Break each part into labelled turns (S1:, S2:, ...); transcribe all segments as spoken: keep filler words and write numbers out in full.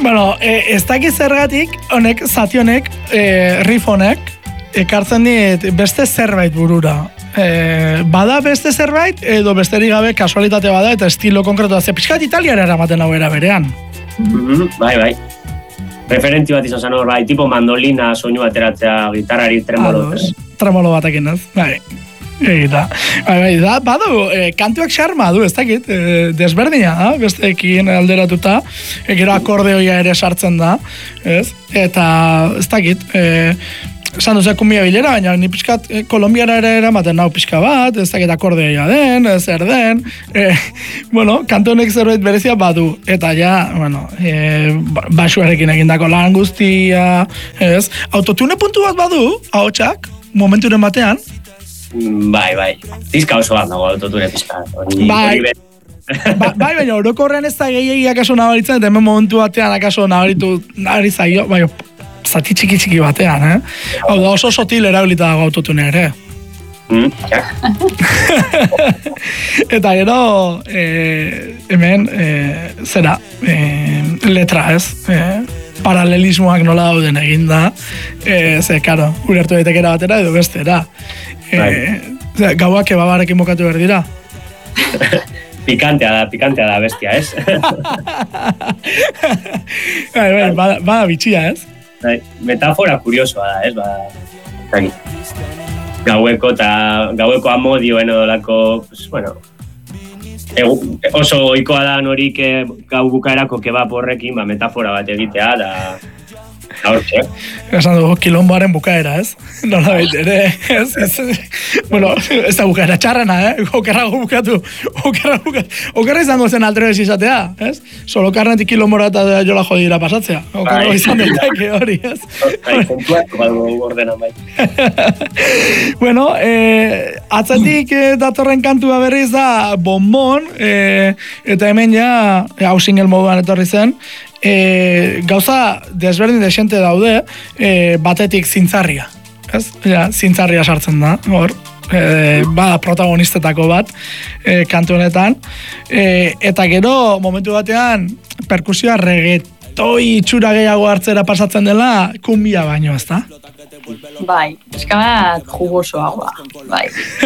S1: Bueno, e, ez dakit zergatik, honek, zati honek, e, riff honek, ekartzen dit beste zerbait burura. E, bada beste zerbait, edo besterik gabe kasualitate bada, eta estilo konkretua. Ze pixkat italiara eramaten hau era berean.
S2: Mm-hmm, bai, bai. Referenti bat izan zen hor, bai, tipo mandolina soinu ateratzea gitarrari tremolo.
S1: Ah, tremolo batekin ez, bai. Eta, bai, bai, da, badu, e, kantuak xarma du, ez dakit, e, desberdina da, besteekin alderatuta, e, gero akordeoia ere sartzen da, ez? Eta, ez dakit, e, esan duzea kumbia bilera, baina ni pixkat e, Kolombiara ere eramaten nau pixka bat, ez dakit akordeoia den, zer den, e, bueno, kantu honek zerbait berezia badu, eta ja, bueno, e, basuarekin egindako lan guztia, ez? Autotune puntu bat badu, ahotsak, momenturen batean,
S2: Bai, bai. Pizka oso bat nago autotune pizka.
S1: Bai. ba, bai, baina orokorrean ez da gehiagi akaso nabaritzen, eta hemen momentu batean akaso nabaritu nabari zaio, bai, zati txiki txiki batean, eh? Hau da oso sotil erabilita dago autotune ere.
S2: Mm, ja.
S1: Eta gero, eh, hemen, eh, zera, eh, letra ez, eh? Paralelismoak nola dauden eginda, eh, ze, karo, ulertu daitekera batera edo bestera. Eh, gauak kebabarekin bokatu behar dira.
S2: Pikantea da, pikantea da bestia, ez?
S1: bai, bai, bada, bada bitxia, ez?
S2: Bai, metafora kuriosoa da, ez? Ba, gaueko eta gaueko amodioen odolako, pues, bueno, egu, oso ohikoa da norik gau bukaerako kebab horrekin, ba, metafora bat egitea, da... Hortxe.
S1: Esan dugu kilomboaren bukaera, ez? Nola baita ere, ez? ez bueno, ez da bukaera txarrena, eh? Okerra bukatu, okerra bukatu. Okerra izango zen altrebes izatea, ez? Solo karnetik kilombora eta jola jodira pasatzea. Okerra izan daiteke hori, ez?
S2: Bai, kontuako balgo ordena bai.
S1: Bueno, eh, atzatik eh, datorren kantua berriz da Bonbon, eh, eta hemen ja, hau single moduan etorri zen, E, gauza desberdin desente daude, e, batetik zintzarria, ez? Ja, zintzarria sartzen da, hor, e, bada protagonistetako bat e, kantu honetan, e, eta gero momentu batean perkusioa reggaetoi itxura gehiago hartzera pasatzen dela kumbia baino, ez da?
S3: Bai, eska bat jugosoagoa, bai.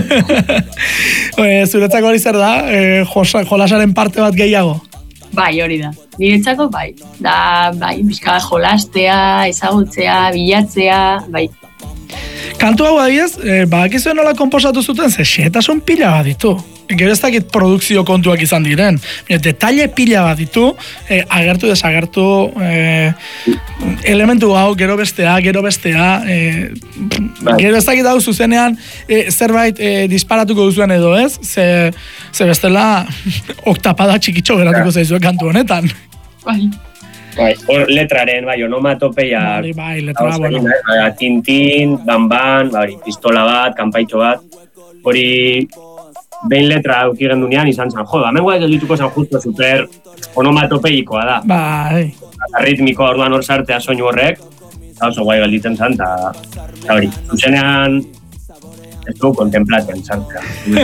S1: e, zuretzako hori zer da, e, jolasaren parte bat gehiago?
S3: Bai, hori da. Niretzako, bai. Da, bai, bizka jolastea, ezagutzea, bilatzea, bai.
S1: Kantu hau adiez, e, badakizuen nola konposatu zuten, ze xehetasun pila bat ditu. Gero ez dakit produkzio kontuak izan diren. Detaile pila bat ditu, e, agertu desagertu, e, elementu hau, gero bestea, gero bestea, e, gero ez dakit hau zuzenean e, zerbait e, disparatuko duzuen edo ez, ze, ze bestela oktapada txikitxo geratuko zaizue kantu honetan.
S3: Bai.
S2: Bai, hor letraren, bai, onomatopeia.
S1: Bai, bai, letra, bueno.
S2: Bai, tintin, ban-ban, bai, pistola bat, kanpaitxo bat, hori... behin letra aukigen dunean izan zen, jo, hemen guai geldituko zen justo super onomatopeikoa da.
S1: Bai.
S2: Ritmikoa orduan hor sartea soinu horrek, eta oso guai gelditzen zen, eta hori, zuzenean ez du kontemplatzen sartzea.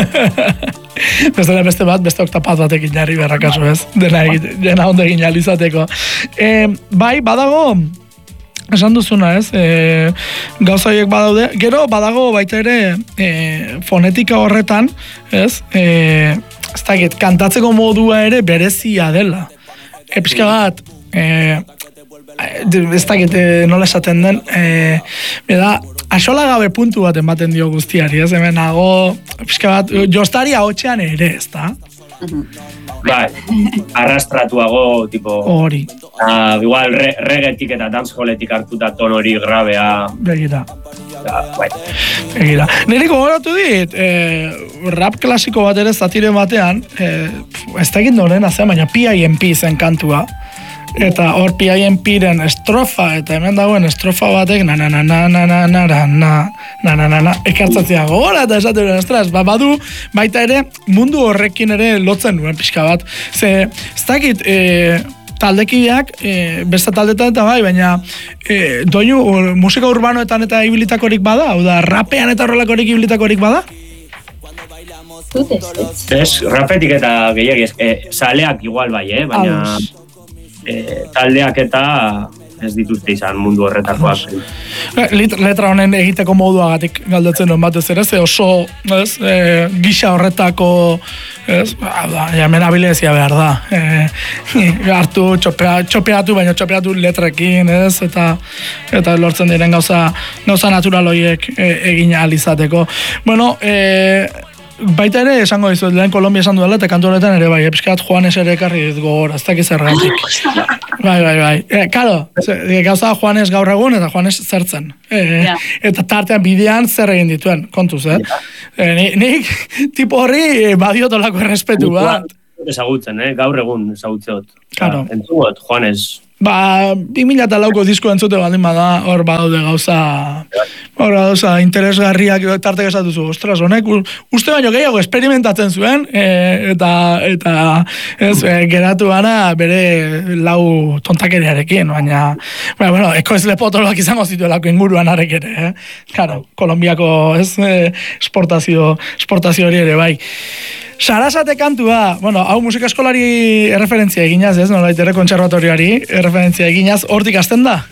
S1: Beste beste bat, beste oktapat batekin jarri berrakaso ez, dena, dena ondo egin alizateko. E, bai, badago, esan duzuna, ez? E, gauza horiek badaude. Gero badago baita ere e, fonetika horretan, ez? E, ez dakit, kantatzeko modua ere berezia dela. E, pixka bat, e, ez dakit nola esaten den, e, beda, axola gabe puntu bat ematen dio guztiari, ez? Hemen nago, pixka bat, jostari ahotxean ere, ez da?
S2: Bai, arrastratuago, tipo...
S1: Hori.
S2: Uh, igual, re, regetik eta dancehalletik hartuta ton hori grabea...
S1: Begira.
S2: Uh, bai.
S1: Begira. Niri gogoratu dit, eh, rap klasiko bat ere zatiren batean, eh, ez da egin donen, baina P I M P zen kantua. Eta hor P I M P-ren estrofa, eta hemen dagoen estrofa batek na na na na na na na na na na na na na ekartzatzea gogora eta esaten duen, ostras, ba, badu baita ere mundu horrekin ere lotzen duen pixka bat. Ze, ez dakit, e, taldekideak, e, beste taldetan eta bai, baina e, doinu musika urbanoetan eta ibilitakorik bada, hau da, rapean eta horrelakorik ibilitakorik bada?
S3: Dut ez, ez.
S2: Ez, rapetik eta gehiagiz, e, saleak igual bai, eh? Baina... e, taldeak eta ez dituzte izan mundu horretakoak.
S1: Letra honen egiteko moduagatik galdetzen duen batez ere, ze oso ez, e, gisa horretako ez, da, jamen abilezia behar da. E, hartu, txopea, txopeatu, baina txopeatu letrekin, ez, eta eta lortzen diren gauza, gauza natural horiek e, egin ahal izateko. Bueno, e, baita ere, esango dizuet, lehen Kolombia esan duela, eta kantu honetan ere bai, epizkat Juanes ere ekarri gogora, ez dakiz zergatik. Bai, bai, bai. E, karo, gauza Juanes gaur egun, eta Juanes zertzen. E, yeah. Eta tartean bidean zer egin dituen, kontuz, eh? Yeah. E, nik, nik tipo horri badiotolako errespetu bat.
S2: Ezagutzen, eh? Gaur egun ezagutzeot.
S1: Claro.
S2: Entzugot, Juanes.
S1: Ba, bi mila eta lauko disko entzute baldin bada, hor badaude gauza, hor gauza interesgarriak tartek esatuzu, ostras, honek, uste baino gehiago experimentatzen zuen, e, eta, eta ez, e, geratu gana bere lau tontakeriarekin, baina, baina, bueno, eko ez lepotoloak izango zituelako inguruan arek ere, eh? Claro, Kolombiako, ez, e, esportazio, esportazio hori ere, bai. Sarasate kantua, bueno, hau musika eskolari erreferentzia eginaz, ez, nolait ere kontserbatorioari erreferentzia eginaz, hortik hasten da?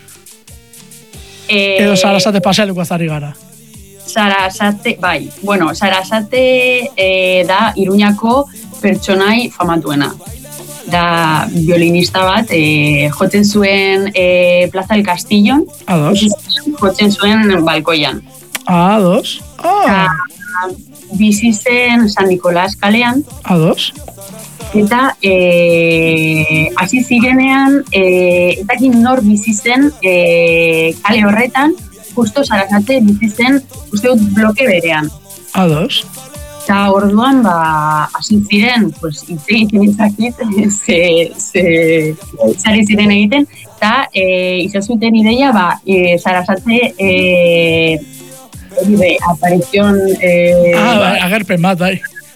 S3: Eh,
S1: Edo Sarasate pasealuko azari gara?
S3: Sarasate, bai, bueno, Sarasate eh, da Iruñako pertsonai famatuena. Da violinista bat, eh, jotzen zuen eh, Plaza del Castillon,
S1: Ados.
S3: jotzen zuen balkoian.
S1: Ados. Ah.
S3: Bizi zen San Nicolás kalean.
S1: Ados.
S3: Eta eh, hasi zirenean, eh, etakin nor bizi zen eh, kale horretan, justo Sarasate bizi zen, uste dut bloke berean.
S1: Ados.
S3: Eta orduan, ba, hasi ziren, pues, hitz egiten izakit, ze, ze, zari ziren egiten, eta eh, izazuten ideia, ba, eh, Sarasate... Eh, Hori aparizion... Eh,
S1: ah, bai, agerpen bat, bai.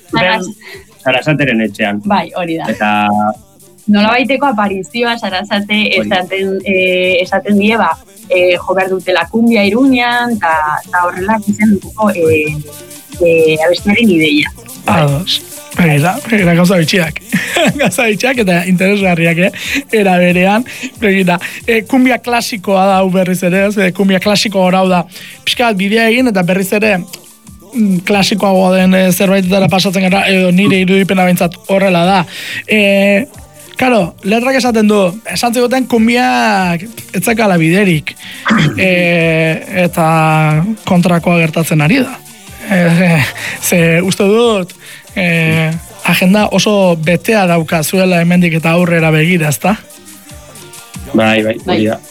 S2: Sarasateren etxean.
S3: Bai, hori da.
S2: Eta...
S3: Nola baiteko aparizioa Sarasate esaten, eh, esaten die, ba, eh, jo behar dute la kumbia Iruñan, eta horrela izen duko eh, eh, abestiaren ideia.
S1: Ados. Begira, begira, gauza bitxiak. Gauza bitxiak eta interesgarriak, eh? Era berean, begira. E, kumbia klasikoa da berriz ere, ez? Kumbia klasiko horau da. Piskat bidea egin eta berriz ere mm, klasikoagoa den e, zerbaitetara pasatzen gara, edo nire irudipena behintzat horrela da. E, Karo, letrak esaten du, esan zegoten kumbiak etzakala biderik, e, eta kontrakoa gertatzen ari da. E, ze uste dut, e, agenda oso betea dauka zuela hemendik eta aurrera begira, ezta?
S2: Bai, bai, hori da.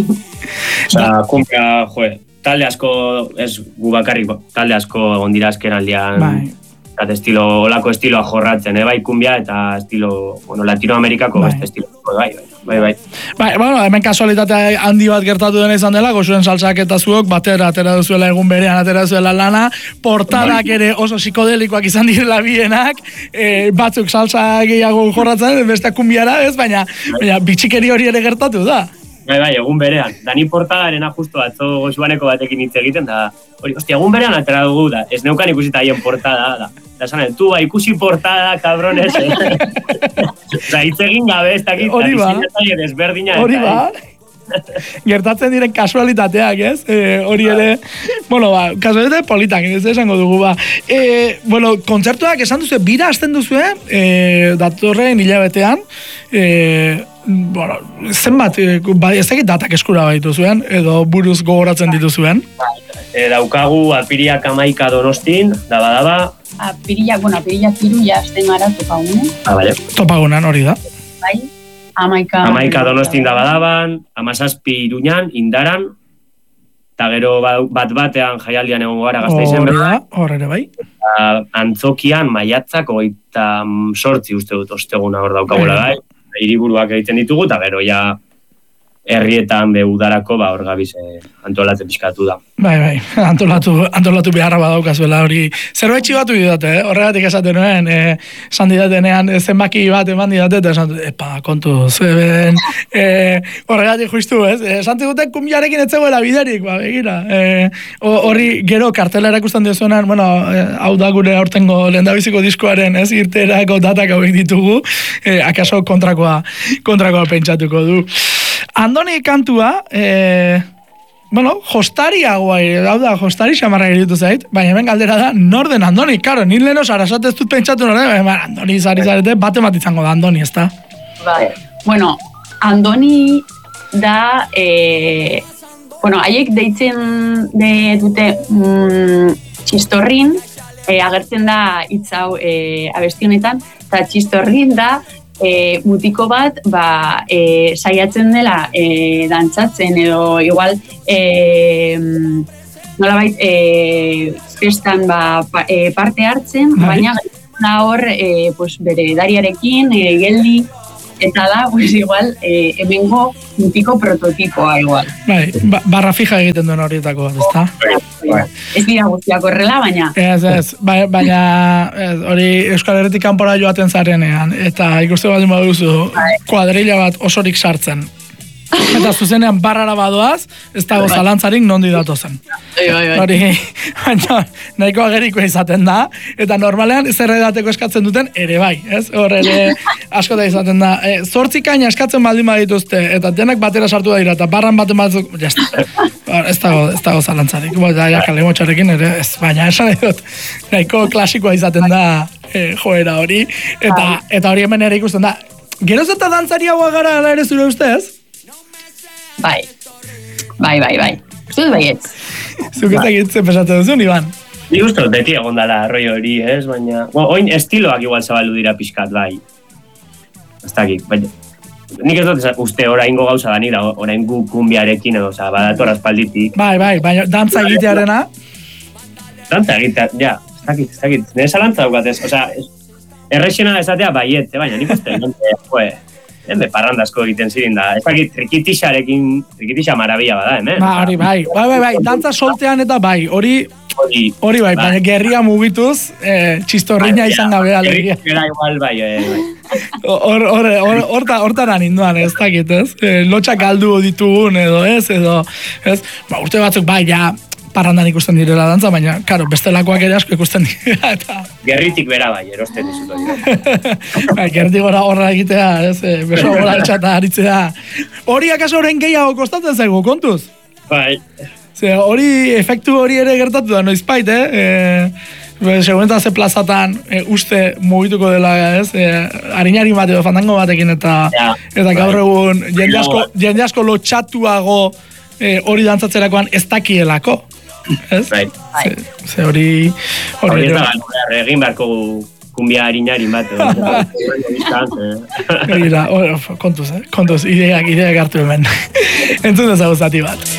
S2: Osa, kumbia, joe, talde asko, ez gu bakarrik, talde asko egon dira azkenaldian, bai. Eta estilo, olako estiloa jorratzen, eh? Bai, kumbia eta estilo, bueno, Latinoamerikako bai. Beste estilo, bai, bai, bai, bai. Bai,
S1: bueno, hemen kasualitate handi bat gertatu dena izan dela, goxuen salsak eta zuok, batera atera duzuela egun berean atera duzuela lana, portadak bai. Ere oso psikodelikoak izan direla bienak, e, batzuk salsa gehiago jorratzen, beste kumbiara, ez, baina, baina bitxikeri hori ere gertatu da.
S2: Bai, bai, egun berean. Dani portadarena justu atzo goxuaneko batekin hitz egiten, da, hori, ostia, egun berean atera dugu, da, ez neukan ikusita haien portada, da. Da, esan, tu, ba, ikusi portada, cabrones, eh? Osa, hitz egin gabe, ez dakit,
S1: hori ba, hori ba, gertatzen diren kasualitateak, ez? E, hori ere, bueno, ba, kasualitate politak, ez esango dugu, ba. E, bueno, kontzertuak esan duzu, bira hasten duzu, eh? Datorren hilabetean, eh, bueno, zenbat, ba, ez dakit datak eskura baitu zuen, edo buruz gogoratzen dituzuen?
S2: E, daukagu apiriak amaika Donostin, daba daba.
S3: Apiriak, bueno, apiriak iru jazten gara topagunen.
S2: Ah, bale.
S1: Topagunan hori da.
S3: Bai, amaika...
S2: Amaika Donostin daba daban, amazazpi Iruñan, Indaran, eta gero bat batean jaialdian egon gara Gasteizen.
S1: Hori da, hor ere bai.
S2: Antzokian maiatzak hogeita sortzi uste dut osteguna hor daukagula gai. Hiriburuak egiten ditugu, eta gero ja herrietan be udarako ba hor gabiz eh, antolatzen pizkatu da.
S1: Bai, bai, antolatu, antolatu beharra badaukazuela hori. Zerbait txibatu didate, eh? Horregatik esaten nuen, eh, esan didatenean zenbaki bat eman didate, eta esan dut, epa, kontu, zeben, eh, horregatik justu, ez? Esan duten kumbiarekin etzegoela biderik, ba, begira. Eh, horri gero kartela erakusten diozuenan, bueno, eh, hau da gure aurtengo lehendabiziko diskoaren, ez, irterako datak hauek ditugu, eh, akaso kontrakoa, kontrakoa pentsatuko du. Andoni kantua, eh, bueno, jostariagoa, hau da, jostari xamarra iritu zait, baina hemen galdera da, nor den Andoni, karo, nien leheno sarasate ez dut pentsatu nore, baina Andoni zari zarete, bate bat izango da Andoni, ez da?
S3: Bai, bueno, Andoni da, eh, bueno, haiek deitzen de, dute mm, txistorrin, eh, agertzen da hitz hau eh, abestionetan, eta txistorrin da, E, mutiko bat ba, e, saiatzen dela e, dantzatzen edo igual e, nolabait e, festan ba, pa, e, parte hartzen, baina da hor e, pues, bere edariarekin e, geldi eta da pues, igual e, hemengo mutiko prototipoa igual.
S1: Bai, ba, barra fija egiten duen horietako, ez da?
S3: Ez dira guztiak horrela, baina...
S1: Ez, ez, ba, baina ez, hori Euskal Herritik kanpora joaten zarenean, eta ikuste bat baduzu kuadrilla bat osorik sartzen. Eta zuzenean barrara badoaz, ez dago zalantzarik nondi datozen. Hori, baina nahiko agerikoa izaten da, eta normalean zer edateko eskatzen duten ere bai, ez? Hor ere asko da izaten da. E, zortzi kaina eskatzen baldin badituzte, eta denak batera sartu da dira, eta barran baten batzuk, jazta. Ez dago, ez dago zalantzarik. Eta ja, kale motxarekin ere, ez, baina esan edut, nahiko klasikoa izaten da e, joera hori, eta, eta hori hemen ere ikusten da. Geroz eta dantzariagoa gara ere zure ustez?
S3: Bai, bai, bai, bai. Zuz baietz.
S1: Zuk ez egitzen pesatzen duzun, Iban?
S2: Ni guztu, beti egon dala arroi hori, ez? Baina, bueno, oin estiloak igual zabaldu dira pixkat, bai. Ez dakik, baina... Nik ez dut uste oraingo gauza da nira, orain gu kumbiarekin edo, oza, badator aspalditik.
S1: Bai, bai, baina dantza egitearena?
S2: Dantza egitea, ja, ez dakit, ez dakit. Nire zalantza daukat ez, oza, errexena esatea baiet, eh? Baina nik uste, nire, joe, Hembe parrandazko egiten zirin da. Ez dakit trikitixarekin, trikitixa marabila bada, hemen.
S1: Ba, hori bai, bai, bai, bai, dantza soltean eta bai, hori, hori bai, baina gerria mugituz, eh, txistorrina izan gabe alegia.
S2: Gerra igual, bai, bai.
S1: Hortara ninduan, ez dakit, ez? Lotxak galdu ditugun edo, ez, edo, ez? Ba, urte batzuk bai, ja, parrandan ikusten direla dantza, baina, karo, bestelakoak ere asko ikusten dira, eta...
S2: Gerritik bera bai, erosten dizuto dira.
S1: Bai, gerritik gora horra egitea, ez, beso gora etxata aritzea. Hori akaso horren gehiago kostatzen zaigu, kontuz?
S2: Bai.
S1: Ze, hori, efektu hori ere gertatu da, noiz bait, eh? E, Segurentan ze plazatan e, uste mugituko dela, ez? E, Harinari bat edo fandango batekin, eta, ja, eta gaur egun jende asko, jende asko lotxatuago e, hori dantzatzerakoan ez dakielako. Ez?
S2: Right.
S1: Ze, ze hori...
S2: Hori ez da, egin beharko kumbia harinarin bat.
S1: Egira, kontuz, eh? Kontuz, ideak, ideak hartu hemen. Entzun dezago zati bat.